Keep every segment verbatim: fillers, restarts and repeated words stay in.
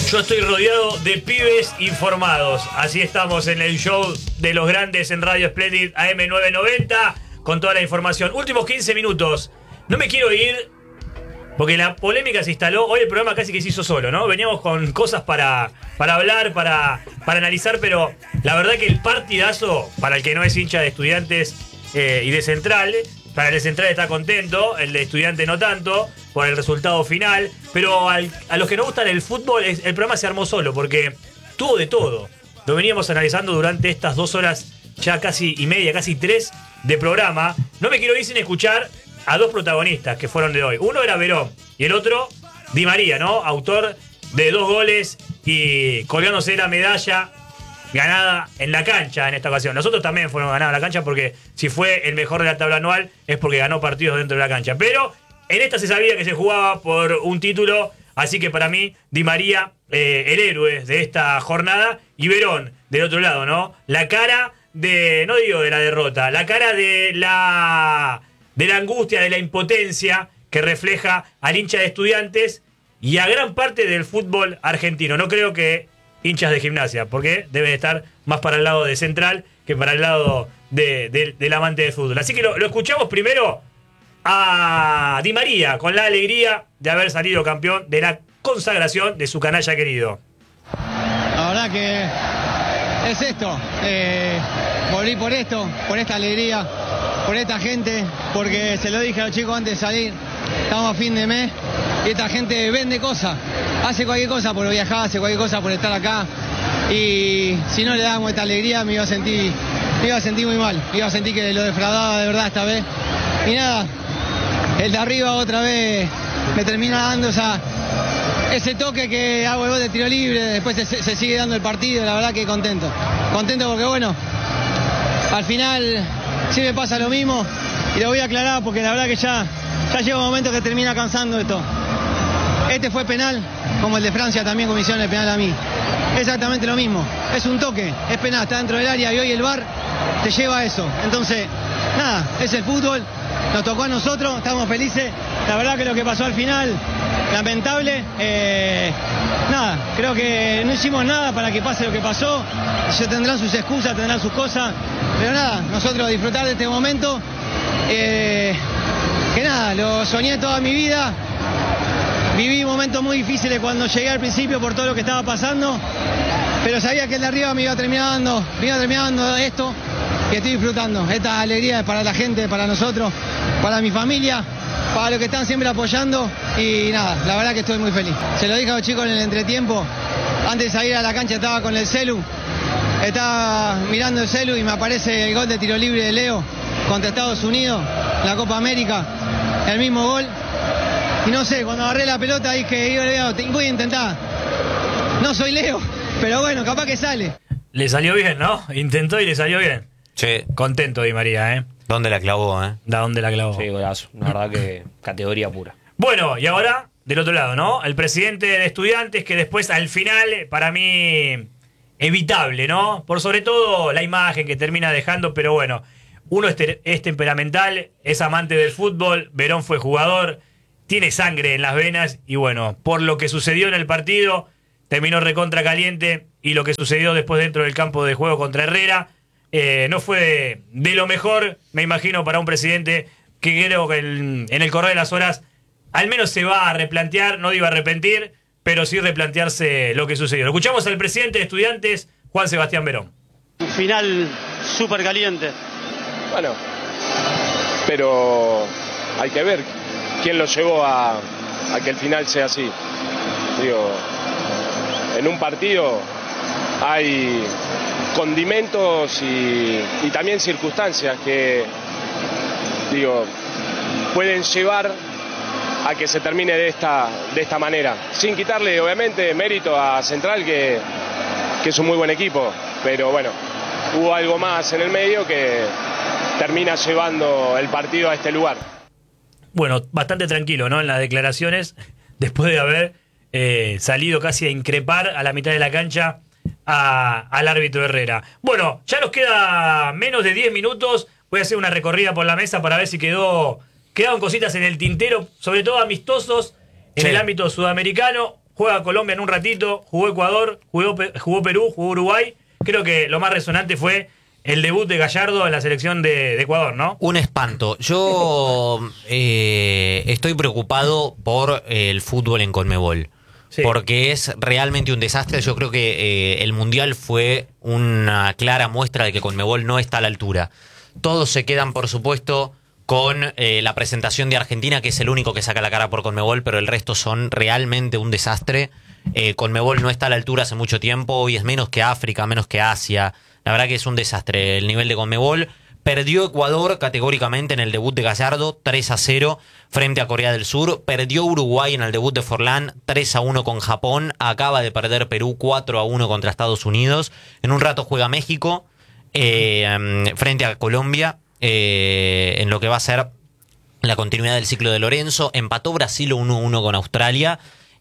Yo estoy rodeado de pibes informados. Así estamos en el show de los grandes en Radio Splendid A M novecientos noventa con toda la información. Últimos quince minutos. No me quiero ir porque la polémica se instaló. Hoy el programa casi que se hizo solo, ¿no? Veníamos con cosas para, para hablar, para, para analizar, pero la verdad que el partidazo, para el que no es hincha de Estudiantes eh, y de Central, para el de Central está contento, el de Estudiantes no tanto, por el resultado final, pero al, a los que nos gustan el fútbol, el programa se armó solo, porque tuvo de todo. Lo veníamos analizando durante estas dos horas, ya casi y media, casi tres de programa. No me quiero ir sin escuchar a dos protagonistas que fueron de hoy. Uno era Verón y el otro Di María, ¿no? Autor de dos goles y colgándose la medalla ganada en la cancha en esta ocasión. Nosotros también fuimos ganados en la cancha porque si fue el mejor de la tabla anual es porque ganó partidos dentro de la cancha. Pero en esta se sabía que se jugaba por un título, así que para mí Di María, eh, el héroe de esta jornada, y Verón del otro lado, ¿no? La cara de, no digo de la derrota, la cara de la, de la angustia, de la impotencia que refleja al hincha de Estudiantes y a gran parte del fútbol argentino. No creo que hinchas de Gimnasia, porque deben estar más para el lado de Central que para el lado de, de, del amante del fútbol. Así que lo, lo escuchamos primero a Di María con la alegría de haber salido campeón de la consagración de su canalla querido. La verdad que es esto, eh, volví por esto, por esta alegría, por esta gente, porque se lo dije a los chicos antes de salir, estamos a fin de mes y esta gente vende cosas, hace cualquier cosa por viajar, hace cualquier cosa por estar acá, y si no le damos esta alegría me iba a sentir, me iba a sentir muy mal, me iba a sentir que lo defraudaba de verdad esta vez, y nada, el de arriba otra vez me termina dando esa, ese toque que hago el gol de tiro libre, después se, se sigue dando el partido, la verdad que contento, contento porque bueno, al final sí me pasa lo mismo, y lo voy a aclarar porque la verdad que ya, ya llega un momento que termina cansando esto. Este fue penal, como el de Francia también, como hicieron el penal a mí. Exactamente lo mismo. Es un toque, es penal, está dentro del área y hoy el V A R te lleva a eso. Entonces, nada, es el fútbol, nos tocó a nosotros, estamos felices. La verdad que lo que pasó al final, lamentable. Eh, nada, creo que no hicimos nada para que pase lo que pasó. Se tendrán sus excusas, tendrán sus cosas. Pero nada, nosotros disfrutar de este momento. Eh, que nada, lo soñé toda mi vida. Viví momentos muy difíciles cuando llegué al principio por todo lo que estaba pasando, pero sabía que el de arriba me iba terminando, me iba terminando esto y estoy disfrutando. Esta alegría es para la gente, para nosotros, para mi familia, para los que están siempre apoyando y nada, la verdad que estoy muy feliz. Se lo dije a los chicos en el entretiempo, antes de salir a la cancha estaba con el celu, estaba mirando el celu y me aparece el gol de tiro libre de Leo contra Estados Unidos, la Copa América, el mismo gol. Y no sé, cuando agarré la pelota dije, voy a intentar. No soy Leo, pero bueno, capaz que sale. Le salió bien, ¿no? Intentó y le salió bien. Sí. Contento Di María, ¿eh? ¿Dónde la clavó, eh? ¿Da dónde la clavó? Sí, golazo. La verdad que categoría pura. Bueno, y ahora, del otro lado, ¿no? El presidente de Estudiantes, que después, al final, para mí, evitable, ¿no? Por sobre todo la imagen que termina dejando, pero bueno, uno es, te- es temperamental, es amante del fútbol, Verón fue jugador, tiene sangre en las venas y bueno, por lo que sucedió en el partido, terminó recontra caliente y lo que sucedió después dentro del campo de juego contra Herrera, eh, no fue de, de lo mejor, me imagino, para un presidente que creo que el, en el correr de las horas al menos se va a replantear, no digo arrepentir, pero sí replantearse lo que sucedió. Lo escuchamos al presidente de Estudiantes, Juan Sebastián Verón. Un final súper caliente. Bueno, pero hay que ver quién lo llevó a, a que el final sea así. Digo, en un partido hay condimentos y, y también circunstancias que, digo, pueden llevar a que se termine de esta, de esta manera. Sin quitarle, obviamente, mérito a Central, que, que es un muy buen equipo. Pero bueno, hubo algo más en el medio que termina llevando el partido a este lugar. Bueno, bastante tranquilo, ¿no? En las declaraciones, después de haber eh, salido casi a increpar a la mitad de la cancha a, al árbitro Herrera. Bueno, ya nos queda menos de diez minutos. Voy a hacer una recorrida por la mesa para ver si quedó quedaron cositas en el tintero, sobre todo amistosos en Sí. el ámbito sudamericano. juega Colombia en un ratito, jugó Ecuador, jugó, jugó Perú, jugó Uruguay. Creo que lo más resonante fue el debut de Gallardo en la selección de, de Ecuador, ¿no? Un espanto. Yo eh, estoy preocupado por el fútbol en Conmebol. Sí. Porque es realmente un desastre. Yo creo que eh, el Mundial fue una clara muestra de que Conmebol no está a la altura. Todos se quedan, por supuesto, con eh, la presentación de Argentina, que es el único que saca la cara por Conmebol, pero el resto son realmente un desastre. Eh, Conmebol no está a la altura hace mucho tiempo, hoy es menos que África, menos que Asia. La verdad que es un desastre el nivel de Conmebol. Perdió Ecuador categóricamente en el debut de Gallardo, tres a cero frente a Corea del Sur. Perdió Uruguay en el debut de Forlán, tres a uno con Japón. Acaba de perder Perú, cuatro a uno contra Estados Unidos. En un rato juega México eh, frente a Colombia, eh, en lo que va a ser la continuidad del ciclo de Lorenzo. Empató Brasil uno a uno con Australia.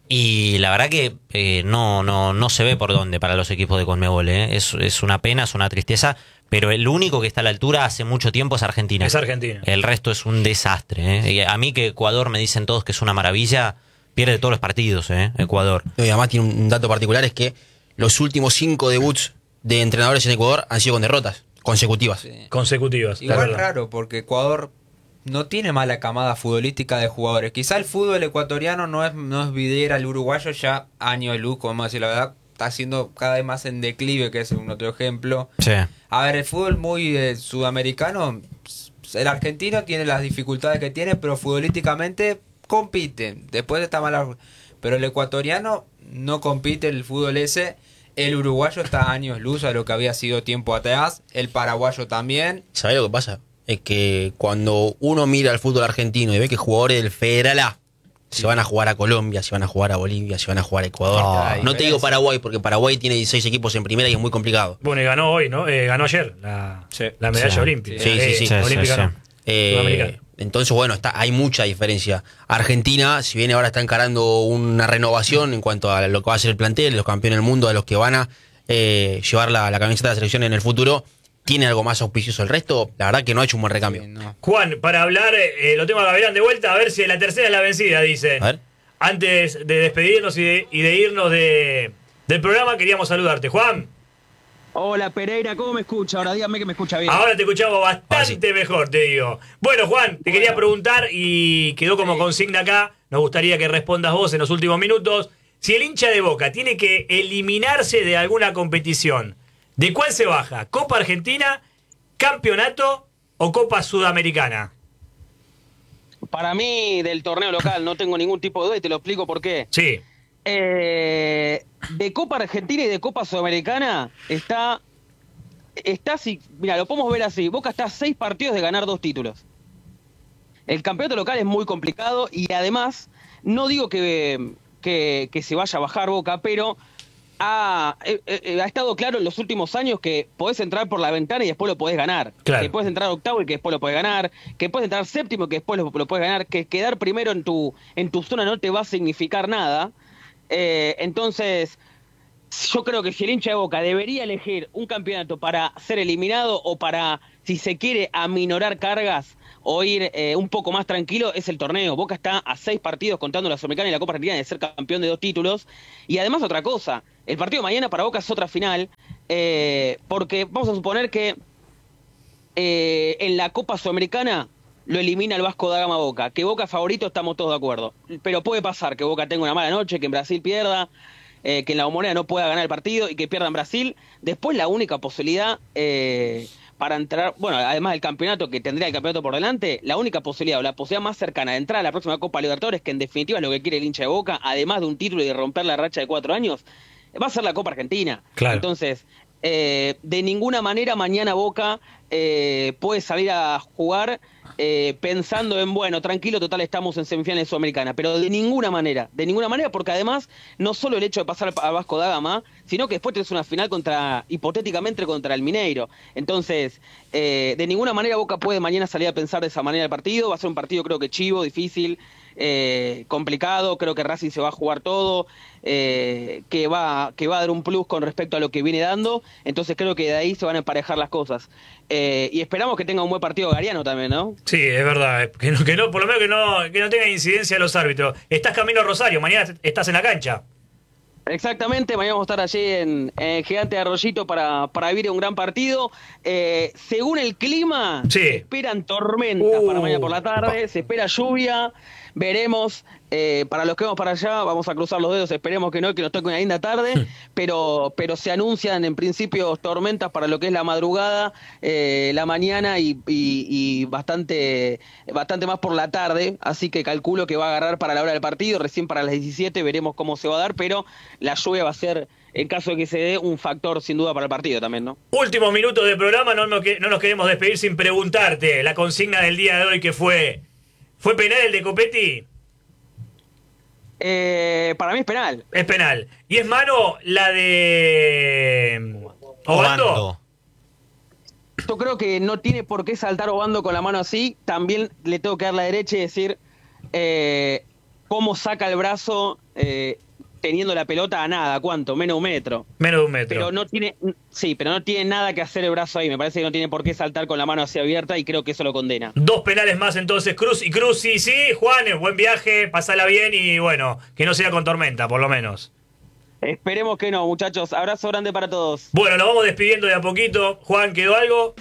Y la verdad que eh, no, no, no se ve por dónde para los equipos de Conmebol, ¿eh? Es, es una pena, es una tristeza, pero el único que está a la altura hace mucho tiempo es Argentina. Es Argentina. El resto es un desastre, ¿eh? Y a mí que Ecuador me dicen todos que es una maravilla, pierde todos los partidos, ¿eh? Ecuador. Y además tiene un dato particular, es que los últimos cinco debuts de entrenadores en Ecuador han sido con derrotas consecutivas. Sí. Consecutivas. Igual raro, porque Ecuador no tiene mala camada futbolística de jugadores. Quizá el fútbol ecuatoriano no es, no es Videra, el uruguayo ya año de luz, como decir la verdad, está siendo cada vez más en declive, que es un otro ejemplo. Sí. A ver, el fútbol muy eh, sudamericano, el argentino tiene las dificultades que tiene, pero futbolísticamente compite. Después está mal, pero el ecuatoriano no compite el fútbol ese. El uruguayo está a años luz a lo que había sido tiempo atrás. El paraguayo también. ¿Sabés lo que pasa? Es que cuando uno mira el fútbol argentino y ve que jugadores del Federal A se van a jugar a Colombia, se van a jugar a Bolivia, se van a jugar a Ecuador. Oh, no te digo Paraguay, porque Paraguay tiene dieciséis equipos en primera y es muy complicado. Bueno, y ganó hoy, ¿no? Eh, ganó ayer la, sí. la medalla sí. olímpica. Sí, sí, sí. Eh, sí, olímpica sí, no. sí. Eh, entonces, bueno, está, hay mucha diferencia. Argentina, si bien ahora está encarando una renovación en cuanto a lo que va a ser el plantel, los campeones del mundo, a los que van a eh, llevar la, la camiseta de la selección en el futuro, ¿tiene algo más auspicioso el resto? La verdad que no ha hecho un buen recambio. Sí, no. Juan, para hablar, eh, lo tengo a Gabriel de vuelta, a ver si la tercera es la vencida, dice. A ver. Antes de despedirnos y de, y de irnos de, del programa, queríamos saludarte. Juan. Hola Pereira, ¿cómo me escucha? Ahora dígame que me escucha bien. Ahora te escuchamos bastante sí. mejor, te digo. Bueno, Juan, te bueno. quería preguntar, y quedó como sí. consigna acá, nos gustaría que respondas vos en los últimos minutos. Si el hincha de Boca tiene que eliminarse de alguna competición, ¿de cuál se baja? ¿Copa Argentina, Campeonato o Copa Sudamericana? Para mí, del torneo local, no tengo ningún tipo de duda y te lo explico por qué. Sí. Eh, de Copa Argentina y de Copa Sudamericana está, está así, mira, lo podemos ver así. Boca está a seis partidos de ganar dos títulos. El campeonato local es muy complicado y además, no digo que, que, que se vaya a bajar Boca, pero ha, eh, eh, ha estado claro en los últimos años que podés entrar por la ventana y después lo podés ganar. Claro. Que podés entrar octavo y que después lo podés ganar. Que podés entrar séptimo y que después lo, lo podés ganar. Que quedar primero en tu, en tu zona no te va a significar nada. Eh, entonces, yo creo que si el hincha de Boca debería elegir un campeonato para ser eliminado o para, si se quiere, aminorar cargas o ir eh, un poco más tranquilo, es el torneo. Boca está a seis partidos contando la Sudamericana y la Copa Argentina de ser campeón de dos títulos. Y además otra cosa, el partido de mañana para Boca es otra final, eh, porque vamos a suponer que eh, en la Copa Sudamericana lo elimina el Vasco da Gama Boca. Que Boca es favorito, estamos todos de acuerdo. Pero puede pasar que Boca tenga una mala noche, que en Brasil pierda, eh, que en la Bombonera no pueda ganar el partido y que pierda en Brasil. Después la única posibilidad eh, para entrar, bueno, además del campeonato, que tendría el campeonato por delante, la única posibilidad o la posibilidad más cercana de entrar a la próxima Copa Libertadores, que en definitiva es lo que quiere el hincha de Boca, además de un título y de romper la racha de cuatro años, va a ser la Copa Argentina. Claro. Entonces, eh, de ninguna manera mañana Boca eh, puede salir a jugar eh, pensando en, bueno, tranquilo, total, estamos en semifinales sudamericanas, pero de ninguna manera, de ninguna manera, porque además, no solo el hecho de pasar a Vasco da Gama, sino que después tenés una final contra, hipotéticamente, contra el Mineiro. Entonces, eh, de ninguna manera Boca puede mañana salir a pensar de esa manera el partido. Va a ser un partido, creo que chivo, difícil, eh, complicado. Creo que Racing se va a jugar todo, eh, que va, que va a dar un plus con respecto a lo que viene dando. Entonces creo que de ahí se van a emparejar las cosas. Eh, y esperamos que tenga un buen partido Gariano también, ¿no? Sí, es verdad. Que no, que no, por lo menos que no, que no tenga incidencia los árbitros. Estás camino a Rosario, mañana estás en la cancha. Exactamente, mañana vamos a estar allí en, en Gigante de Arroyito para, para vivir un gran partido. Eh, según el clima, sí. se esperan tormentas uh, para mañana por la tarde, se espera lluvia, veremos. Eh, para los que vamos para allá, vamos a cruzar los dedos, esperemos que no, que nos toque una linda tarde, pero, pero se anuncian en principio tormentas para lo que es la madrugada, eh, la mañana y, y, y bastante, bastante más por la tarde, así que calculo que va a agarrar para la hora del partido, recién para las diecisiete veremos cómo se va a dar, pero la lluvia va a ser, en caso de que se dé, un factor sin duda para el partido también, ¿no? Últimos minutos de programa, no nos, no nos queremos despedir sin preguntarte la consigna del día de hoy que fue, ¿fue penal el de Copetti? Eh, para mí es penal. Es penal. ¿Y es mano la de Obando? Yo creo que no tiene por qué saltar Obando con la mano así. También le tengo que dar la derecha y decir eh, cómo saca el brazo eh, teniendo la pelota a nada. ¿Cuánto? Menos de un metro. Menos de un metro. Pero no tiene, sí, pero no tiene nada que hacer el brazo ahí. Me parece que no tiene por qué saltar con la mano así abierta y creo que eso lo condena. Dos penales más entonces, Cruz y Cruz, sí, sí. Juan, buen viaje, pasala bien y bueno, que no sea con tormenta, por lo menos. Esperemos que no, muchachos. Abrazo grande para todos. Bueno, nos vamos despidiendo de a poquito. Juan, ¿quedó algo?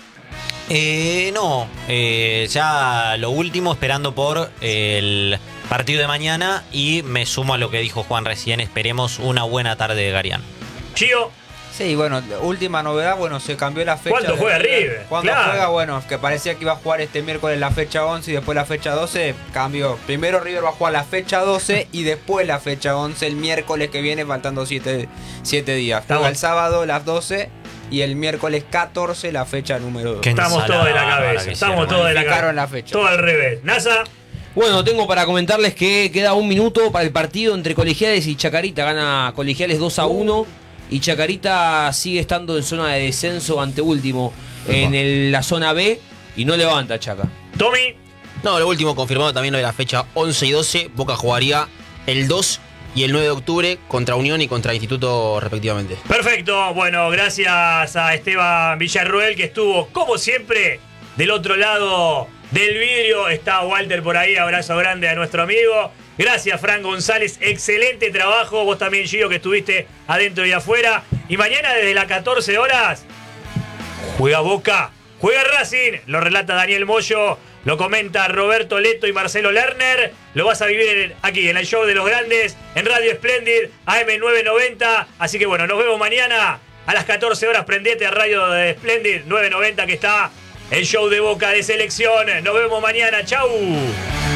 Eh, no, eh, ya lo último, esperando por el partido de mañana y me sumo a lo que dijo Juan recién, esperemos una buena tarde de Garián. Chío. Sí, bueno, última novedad, bueno, se cambió la fecha. ¿Cuándo juega River? Cuando claro. juega, bueno, que parecía que iba a jugar este miércoles la fecha once y después la fecha doce, cambió. Primero River va a jugar la fecha doce y después la fecha once el miércoles que viene, faltando siete días. Juega el sábado las doce y el miércoles catorce la fecha número dos. Estamos todos de la cabeza, estamos todos de la cabeza. La fecha. Todo al revés. NASA. Bueno, tengo para comentarles que queda un minuto para el partido entre Colegiales y Chacarita. Gana Colegiales dos a uno y Chacarita sigue estando en zona de descenso anteúltimo en el, la zona B y no levanta Chaca. Tommy. No, lo último confirmado también lo de la fecha once y doce. Boca jugaría el dos y el nueve de octubre contra Unión y contra Instituto respectivamente. Perfecto, bueno, gracias a Esteban Villarruel que estuvo como siempre del otro lado del vidrio. Está Walter por ahí, abrazo grande a nuestro amigo. Gracias, Fran González, excelente trabajo. Vos también, Gio, que estuviste adentro y afuera. Y mañana desde las catorce horas juega Boca, juega Racing. Lo relata Daniel Moyo, lo comenta Roberto Leto y Marcelo Lerner. Lo vas a vivir aquí en el show de los grandes, en Radio Splendid, A M novecientos noventa. Así que bueno, nos vemos mañana a las catorce horas. Prendete a Radio de Splendid novecientos noventa, que está el show de Boca de selección. Nos vemos mañana. Chau.